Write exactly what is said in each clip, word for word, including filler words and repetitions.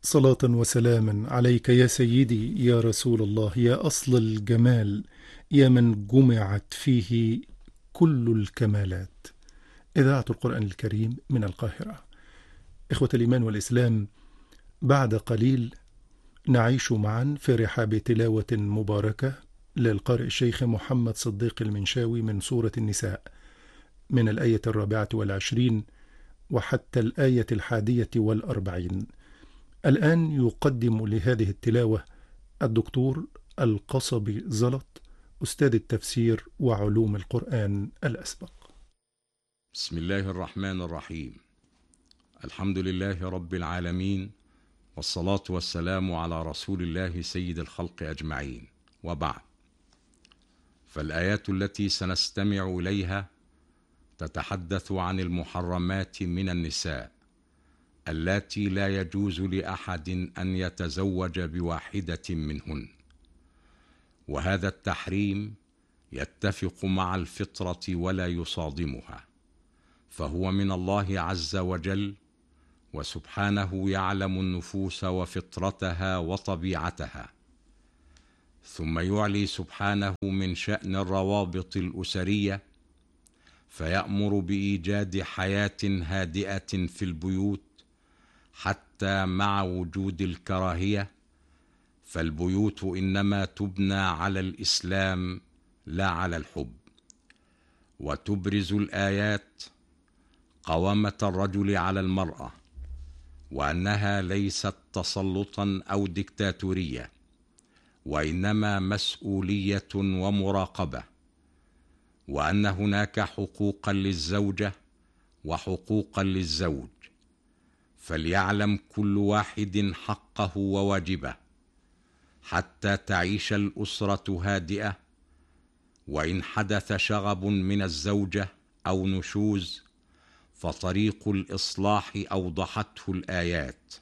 صلاة وسلاما عليك يا سيدي يا رسول الله، يا أصل الجمال، يا من جمعت فيه كل الكمالات. إذاعة القرآن الكريم من القاهرة. إخوة الإيمان والإسلام، بعد قليل نعيش معا في رحاب تلاوة مباركة للقارئ الشيخ محمد صديق المنشاوي من سورة النساء، من الآية الرابعة والعشرين وحتى الآية الحادية والأربعين. الآن يقدم لهذه التلاوة الدكتور القصبي زلط، أستاذ التفسير وعلوم القرآن الأسبق. بسم الله الرحمن الرحيم. الحمد لله رب العالمين، والصلاة والسلام على رسول الله سيد الخلق أجمعين، وبعد. فالآيات التي سنستمع إليها تتحدث عن المحرمات من النساء اللاتي لا يجوز لأحد أن يتزوج بواحدة منهن، وهذا التحريم يتفق مع الفطرة ولا يصادمها، فهو من الله عز وجل، وسبحانه يعلم النفوس وفطرتها وطبيعتها. ثم يعلي سبحانه من شأن الروابط الأسرية، فيأمر بإيجاد حياة هادئة في البيوت حتى مع وجود الكراهية، فالبيوت إنما تبنى على الإسلام لا على الحب. وتبرز الآيات قوامة الرجل على المرأة، وأنها ليست تسلطا أو ديكتاتورية، وإنما مسؤولية ومراقبة، وأن هناك حقوقا للزوجة وحقوقا للزوج، فليعلم كل واحد حقه وواجبه حتى تعيش الأسرة هادئة. وإن حدث شغب من الزوجة أو نشوز، فطريق الإصلاح أوضحته الآيات.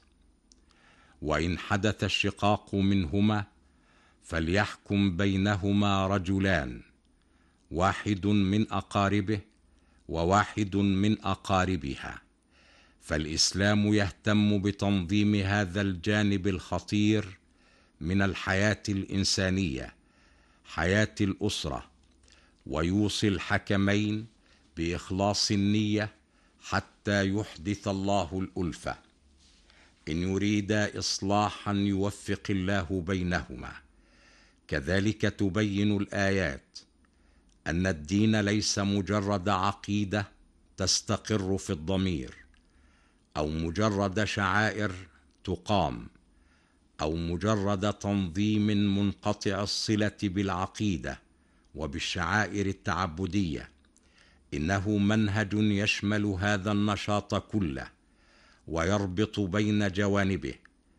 وإن حدث الشقاق منهما، فليحكم بينهما رجلان، واحد من أقاربه وواحد من أقاربها، فالإسلام يهتم بتنظيم هذا الجانب الخطير من الحياة الإنسانية، حياة الأسرة، ويوصي الحكمين بإخلاص النية حتى يحدث الله الألفة. إن يريدا إصلاحا يوفق الله بينهما. كذلك تبين الآيات أن الدين ليس مجرد عقيدة تستقر في الضمير، أو مجرد شعائر تقام، أو مجرد تنظيم منقطع الصلة بالعقيدة وبالشعائر التعبدية. إنه منهج يشمل هذا النشاط كله ويربط بين جوانبه.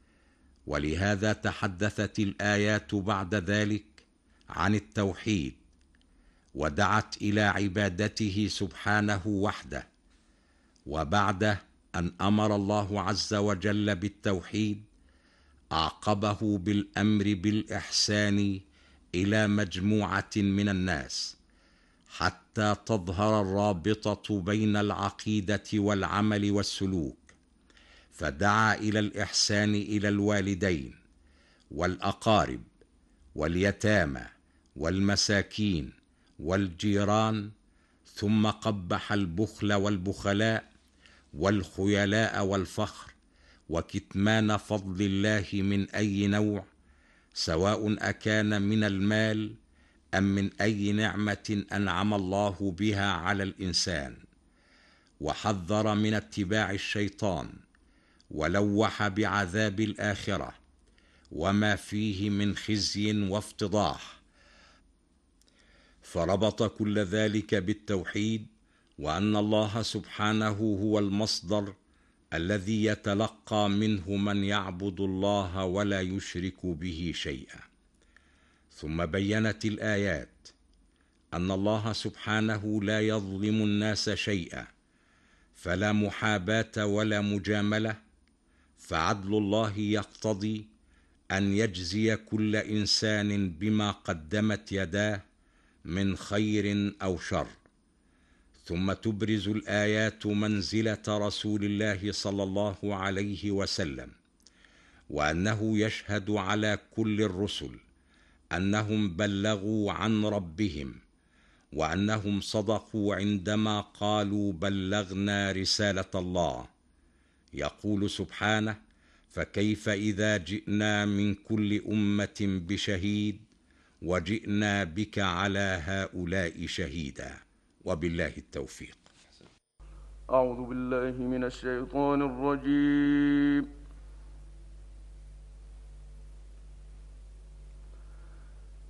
ولهذا تحدثت الآيات بعد ذلك عن التوحيد، ودعت إلى عبادته سبحانه وحده. وبعد أن أمر الله عز وجل بالتوحيد، أعقبه بالأمر بالإحسان إلى مجموعة من الناس، حتى تظهر الرابطة بين العقيدة والعمل والسلوك. فدعا إلى الإحسان إلى الوالدين والأقارب واليتامى والمساكين والجيران، ثم قبح البخل والبخلاء والخيلاء والفخر وكتمان فضل الله من أي نوع، سواء أكان من المال أم من أي نعمة أنعم الله بها على الإنسان. وحذر من اتباع الشيطان، ولوح بعذاب الآخرة وما فيه من خزي وافتضاح، فربط كل ذلك بالتوحيد، وأن الله سبحانه هو المصدر الذي يتلقى منه من يعبد الله ولا يشرك به شيئا. ثم بينت الآيات أن الله سبحانه لا يظلم الناس شيئا، فلا محاباة ولا مجاملة، فعدل الله يقتضي أن يجزي كل إنسان بما قدمت يداه من خير أو شر. ثم تبرز الآيات منزلة رسول الله صلى الله عليه وسلم، وأنه يشهد على كل الرسل أنهم بلغوا عن ربهم، وأنهم صدقوا عندما قالوا بلغنا رسالة الله. يقول سبحانه: فكيف إذا جئنا من كل أمة بشهيد وجئنا بك على هؤلاء شهيدا. وبالله التوفيق. أعوذ بالله من الشيطان الرجيم.